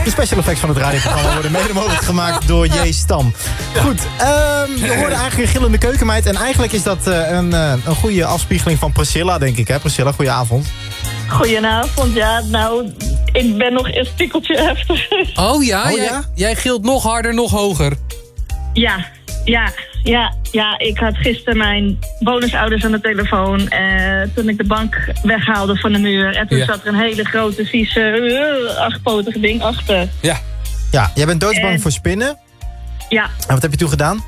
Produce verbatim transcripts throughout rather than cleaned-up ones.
De special effects van het radioprogramma worden mede mogelijk gemaakt door J. Stam. Goed, um, je hoorde eigenlijk een gillende keukenmeid. En eigenlijk is dat uh, een, uh, een goede afspiegeling van Priscilla, denk ik. Hè? Priscilla, goedenavond. Goedenavond, ja. Nou, ik ben nog een tikkeltje heftiger. Oh ja? Oh, jij, ja? jij gilt nog harder, nog hoger. Ja, ja, ja, ja. Ik had gisteren mijn bonusouders aan de telefoon. Eh, toen ik de bank weghaalde van de muur. En toen Ja. zat er een hele grote, vieze, uh, achtpotige ding achter. Ja. Ja, jij bent doodsbang En- voor spinnen. Ja, En wat heb je toen gedaan?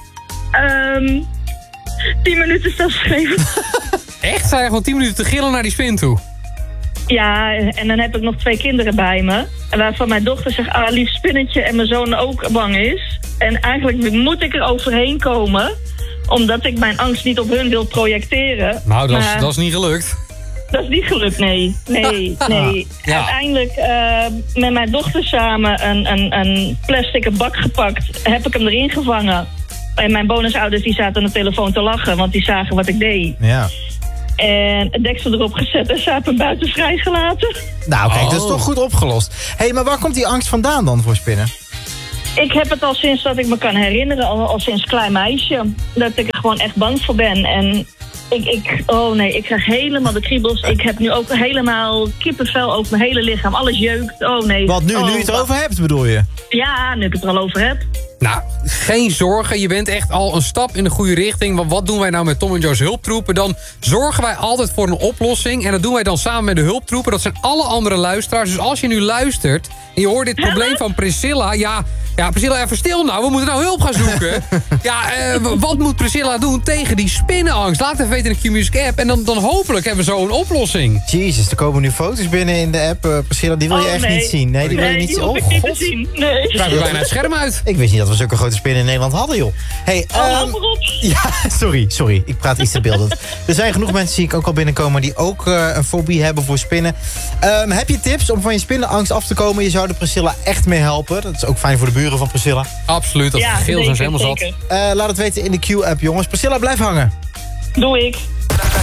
um, tien minuten stilgeschreven. Echt? Sta je gewoon tien minuten te gillen naar die spin toe? Ja, en dan heb ik nog twee kinderen bij me. En waarvan mijn dochter zegt, ah, lief spinnetje. En mijn zoon ook bang is. En eigenlijk moet ik er overheen komen. Omdat ik mijn angst niet op hun wil projecteren. Nou, dat is, Maar dat is niet gelukt. dat is niet gelukt, nee. Nee, nee. Ja. Uiteindelijk uh, met mijn dochter samen een, een, een plastic bak gepakt. Heb ik hem erin gevangen. En mijn bonusouders die zaten aan de telefoon te lachen. Want die zagen wat ik deed. Ja. En het deksel erop gezet en ze hebben hem buiten vrijgelaten. Nou, kijk, Oh. dat is toch goed opgelost. Hé, hey, maar waar komt die angst vandaan dan voor spinnen? Ik heb het al sinds dat ik me kan herinneren, al, al sinds klein meisje, dat ik er gewoon echt bang voor ben. En ik, ik, oh nee, ik krijg helemaal de kriebels. Ik heb nu ook helemaal kippenvel over mijn hele lichaam. Alles jeukt. Oh nee. Wat nu, oh, nu je het erover hebt, bedoel je? Ja, nu ik het er al over heb. Nou, geen zorgen. Je bent echt al een stap in de goede richting. Want wat doen wij nou met Tom en Jo's hulptroepen? Dan zorgen wij altijd voor een oplossing. En dat doen wij dan samen met de hulptroepen. Dat zijn alle andere luisteraars. Dus als je nu luistert en je hoort dit probleem van Priscilla... Ja, ja Priscilla, even stil nou. We moeten nou hulp gaan zoeken. Ja, eh, wat moet Priscilla doen tegen die spinnenangst? Laat het even weten in de Q-Music app. En dan, dan hopelijk hebben we zo een oplossing. Jezus, er komen nu foto's binnen in de app. Uh, Priscilla, die wil je Oh, echt nee. niet zien. Nee, die wil je niet die zien. hoef Oh, ik niet te god. zien. Nee. Krijg je bijna het scherm uit. Ik wist niet dat we zulke grote spinnen in Nederland hadden, joh. Hey, Oh, hou um, maar op. ja, sorry, sorry. Ik praat iets te beeldend. Er zijn genoeg mensen, zie ik ook al binnenkomen... die ook uh, een fobie hebben voor spinnen. Um, heb je tips om van je spinnenangst af te komen? Je zou de Priscilla echt mee helpen. Dat is ook fijn voor de buren van Priscilla. Absoluut, dat Ja, geel zijn ze zeker, helemaal zat. zeker. Uh, laat het weten in de Q-app, jongens. Priscilla, blijf hangen. Doe ik.